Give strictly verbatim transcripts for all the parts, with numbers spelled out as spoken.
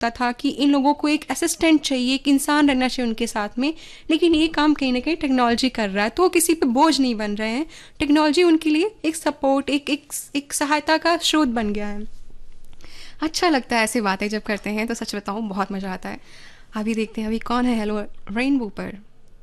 लगता था कि इन लोगों को एक असिस्टेंट चाहिए, एक इंसान रहना चाहिए उनके साथ में, लेकिन ये काम कहीं ना कहीं टेक्नोलॉजी कर रहा है, तो वो किसी पे बोझ नहीं बन रहे हैं। टेक्नोलॉजी उनके लिए एक सपोर्ट, एक एक एक सहायता का स्रोत बन गया है। अच्छा लगता है ऐसी बातें जब करते हैं, तो सच बताऊं बहुत मज़ा आता है। अभी देखते हैं अभी कौन है हेलो रेनबो पर।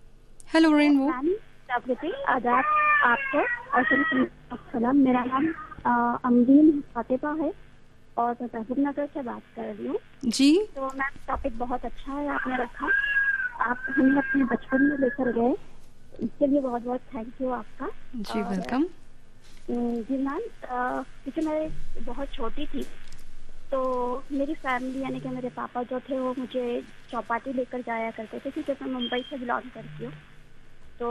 Hello rainbow. मैम जागृति, आदाब आपको और सलाम। मेरा नाम अ, अमरीन फातिमा है और मैं तहसील नगर से बात कर रही हूँ। जी तो मैम टॉपिक बहुत अच्छा है आपने रखा। आप हमें अपने बचपन में लेकर गए, इसके लिए बहुत बहुत थैंक यू आपका। जी और वेलकम। अम, जी मैम, अ, क्योंकि मैं बहुत छोटी थी तो मेरी फैमिली यानी कि मेरे पापा जो थे वो मुझे चौपाटी लेकर जाया करते थे, क्योंकि मैं मुंबई से बिलोंग करती हूँ। तो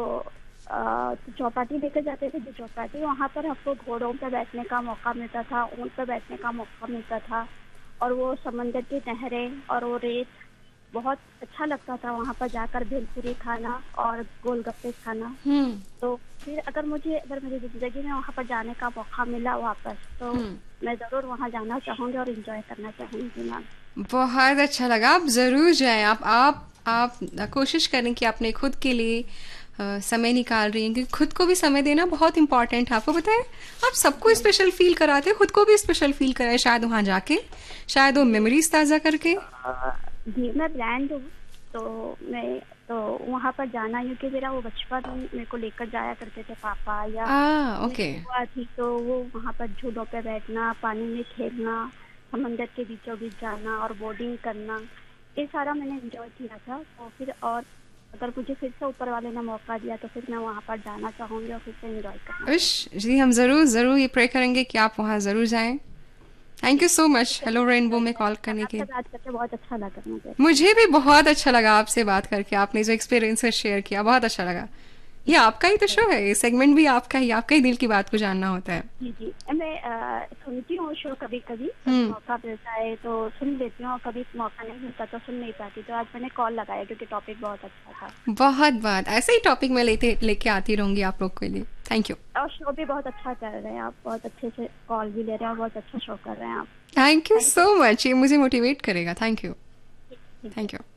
अ, तो चौपाटी लेकर जाते थे जो चौपाटी, वहाँ पर हमको घोड़ों पे बैठने का मौका मिलता था, ऊँट पे बैठने का मौका मिलता था। और वो समंदर की नहरें और वो रेत, बहुत अच्छा लगता था वहाँ पर जाकर भेलपूरी खाना और गोलगप्पे खाना। हम्म तो फिर अगर मुझे अगर मेरी ज़िंदगी में वहाँ पर जाने का मौका मिला वापस, तो हम्म मैं ज़रूर वहाँ जाना चाहूँगी और एंजॉय करना चाहूँगी मैम। बहुत अच्छा लगा। आप ज़रूर जाएं। आप आप आप कोशिश करें कि आपने खुद के लिए अ, समय निकाल रही हैं, क्योंकि खुद को भी समय देना बहुत इंपॉर्टेंट है। आपको पता है, आप सबको जी स्पेशल फील कराते हैं, खुद को भी स्पेशल फील कराए शायद वहाँ जाके, शायद वो जी मेमोरीज ताज़ा करके। अ, जी मैं ब्रांड हूँ। तो मैं तो वहाँ पर जाना, क्योंकि मेरा वो बचपन मेरे को लेकर जाया करते थे पापा, या आ मेरी ओके। बुआ थी तो वो वहाँ पर झूलों पे बैठना, पानी में खेलना, समंदर के बीचों बीच जाना और बोटिंग करना, ये सारा मैंने एंजॉय किया था। तो फिर और अगर मुझे फिर से ऊपर वाले ने मौका दिया तो फिर मैं वहाँ पर जाना चाहूँगी और फिर से एंजॉय करना विश चाहूँगी। जी, हम ज़रूर ज़रूर ये प्रे करेंगे कि आप वहाँ ज़रूर जाएं। थैंक यू सो मच ठीक है हेलो मैम, रेनबो में चलते कॉल हैं। करने के। आपसे बात करके बहुत अच्छा लगा मुझे। मुझे भी बहुत अच्छा लगा आपसे बात करके, आपने जो एक्सपीरियंस शेयर किया बहुत अच्छा लगा। ये आपका ही तो शो है, ये सेगमेंट भी आपका ही, आपका ही दिल की बात को जानना होता है। जी जी, मैं अ, सुनती हूँ शो कभी कभी, कभी हम्म मौका मिलता है तो सुन लेती हूँ, और कभी मौका नहीं मिलता तो सुन नहीं पाती। तो आज मैंने कॉल लगाया क्योंकि टॉपिक बहुत अच्छा था बहुत बात ऐसे ही टॉपिक में लेते लेके आती रहूंगी आप लोग के लिए। Thank you. और शो भी बहुत अच्छा कर रहे हैं आप, बहुत अच्छे से कॉल भी ले रहे हैं और बहुत अच्छा शो कर रहे हैं आप। Thank you thank you. So much, ये मुझे मोटिवेट करेगा। Thank you. ठीक है। Thank you.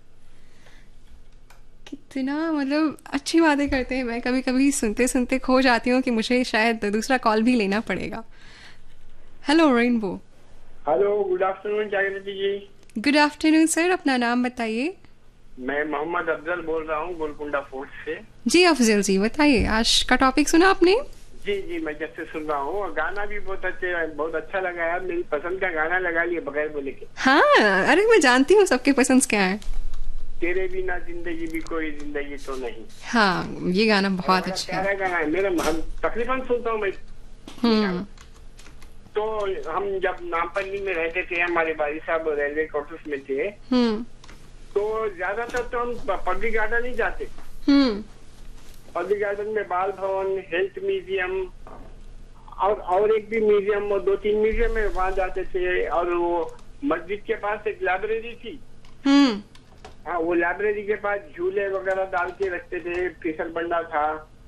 कितना मतलब अच्छी बातें करते हैं। मैं कभी कभी सुनते सुनते खो जाती हूँ कि मुझे शायद दूसरा कॉल भी लेना पड़ेगा। Hello rainbow. Hello, good afternoon जागृति जी। गुड आफ्टरनून सर, अपना नाम बताइए। मैं मोहम्मद अफजल बोल रहा हूँ गोलकुंडा फोर्ट से। जी अफजल जी बताइए, आज का टॉपिक सुना आपने? जी जी, मैं जब से सुन रहा हूँ और गाना भी बहुत अच्छे बहुत अच्छा लगा यार। मेरी पसंद का गाना लगा लिया बगैर बोले के। हाँ, अरे मैं जानती हूँ सबके पसंद क्या है। तेरे बिना जिंदगी भी कोई जिंदगी तो नहीं। हाँ, ये गाना और बहुत बड़ा अच्छा है। प्यारा गाना है। मेरा हम तकरीबन सुनता हूँ मैं ये गाना। हम्म तो हम जब नामपल्ली में रहते थे, हमारे भाई साहब रेलवे क्वार्टर्स में थे, हम्म तो ज्यादातर तो हम पब्लिक गार्डन ही जाते। हम्म पब्लिक गार्डन में बाल भवन, हेल्थ म्यूजियम और और एक भी म्यूजियम, और दो तीन म्यूजियम में वहां जाते थे। और वो मस्जिद के पास एक लाइब्रेरी थी। हम्म हाँ, वो लाइब्रेरी के पास झूले वगैरह डाल के रखते थे, फिसल बंडा था।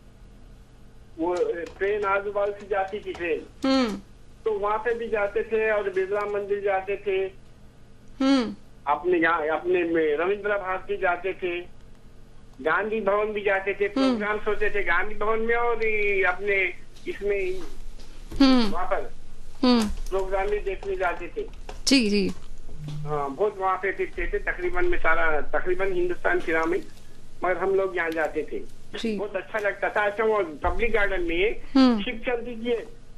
वो ट्रेन आजू बाजू से जाती थी ट्रेन, हम्म तो वहां पे भी जाते थे। और बिरला मंदिर जाते थे, हम्म अपने यहाँ अपने में रविंद्र भारती जाते थे, गांधी भवन भी जाते थे। हम्म प्रोग्राम्स होते थे गांधी भवन में, और ये अपने इसमें हम्म वहाँ पर हम्म प्रोग्राम भी देखने जाते थे। जी जी हाँ, बहुत वहाँ पे फिरते थे। तकरीबन में सारा तकरीबन हिंदुस्तान फिरा में, मगर हम लोग यहाँ जाते थे। जी। बहुत अच्छा लगता था। अच्छा, वो पब्लिक गार्डन में हम्म शिप चलती थी,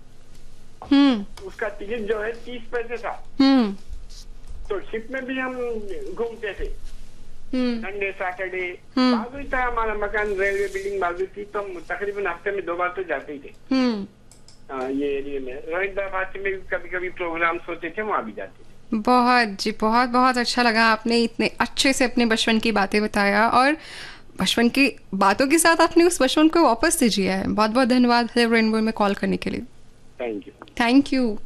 हम्म उसका टिकट जो है तीस पैसे था। हम्म तो शिप में भी हम घूमते थे हम्म संडे सैटरडे। हम्म बाजू ही था हमारा मकान, रेलवे बिल्डिंग बाजू थी, तो हम तकरीबन हफ्ते में दो बार तो जाते ही थे। हम्म हाँ, ये एरिया में रविंद्र में कभी कभी प्रोग्राम्स होते थे, वहाँ भी जाते थे। बहुत जी, बहुत बहुत अच्छा लगा। आपने इतने अच्छे से अपने बचपन की बातें बताया, और बचपन की बातों के साथ आपने उस बचपन को वापस से जिया है। बहुत बहुत धन्यवाद हेलो रेनबो में कॉल करने के लिए। Thank you. Thank you.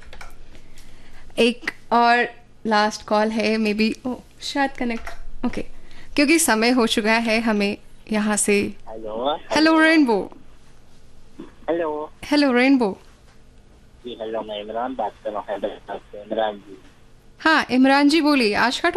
एक और लास्ट कॉल है, मे बी ओ शायद कनेक्ट ओके, क्योंकि समय हो चुका है हमें यहाँ से। Hello hello rainbow. Hello hello rainbow. जी हेलो, मैं इमरान बात कर रहा हूँ हैदराबाद से। इमरान जी हाँ इमरान जी बोलिए, आज का